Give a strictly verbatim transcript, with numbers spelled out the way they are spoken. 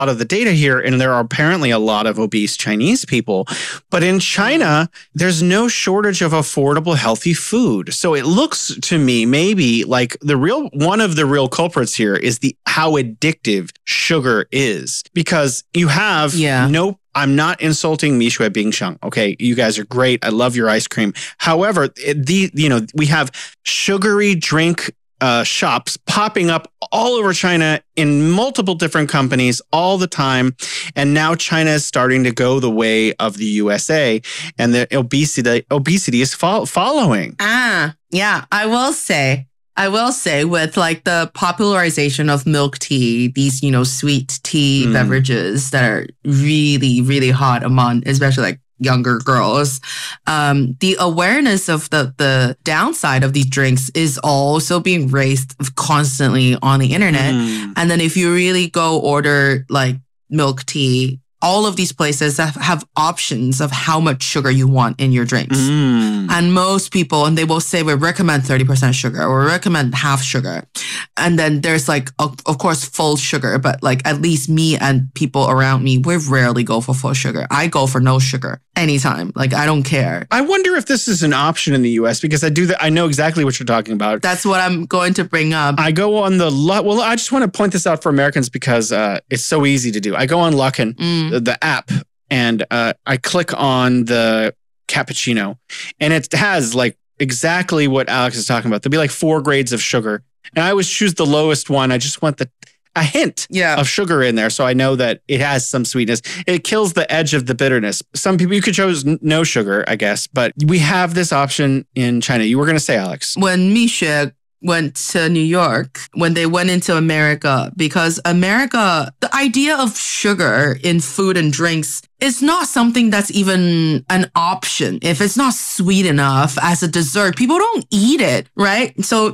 lot of the data here, and there are apparently a lot of obese Chinese people. But in China, there's no shortage of affordable, healthy food. So it looks to me maybe like the real one of the real culprits here is the how addictive sugar is, because you have Yeah. no. I'm not insulting Mixue Bingsheng. Okay, you guys are great. I love your ice cream. However, it- the you know we have sugary drink uh, shops popping up all over China in multiple different companies all the time, and now China is starting to go the way of the U S A, and the obesity obesity is fo- following. Ah, yeah, I will say. I will say with like the popularization of milk tea, these, you know, sweet tea Mm. beverages that are really, really hot among, especially like younger girls, um, the awareness of the, the downside of these drinks is also being raised constantly on the internet. Mm. And then if you really go order like milk tea, all of these places have, have options of how much sugar you want in your drinks. Mm. And most people, and they will say, we recommend thirty percent sugar or recommend half sugar. And then there's like, of, of course, full sugar, but like at least me and people around me, we rarely go for full sugar. I go for no sugar anytime. Like, I don't care. I wonder if this is an option in the U S because I do that. I know exactly what you're talking about. That's what I'm going to bring up. I go on the, Lu- well, I just want to point this out for Americans because uh, it's so easy to do. I go on Luckin, Mm. the, the app, and uh, I click on the cappuccino, and it has like exactly what Alex is talking about. There'll be like four grades of sugar, and I always choose the lowest one. I just want the a hint Yeah. of sugar in there, so I know that it has some sweetness. It kills the edge of the bitterness. Some people, you could choose n- no sugar, I guess, but we have this option in China. You were going to say, Alex. When Mixue went to New York, when they went into America, because America, the idea of sugar in food and drinks is not something that's even an option. If it's not sweet enough as a dessert, people don't eat it, right? So